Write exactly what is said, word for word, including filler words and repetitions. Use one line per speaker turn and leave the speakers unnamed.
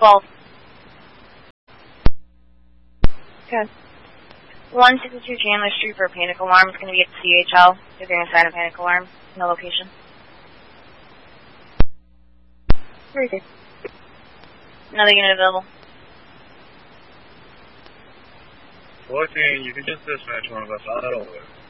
twelve.
Okay.
one sixty-two Chandler Street for a panic alarm. It's going to be at the C H L. They're going to sign a panic alarm. No location.
Very good.
Another unit available.
fourteen, you can just dispatch one of us. I'll head over.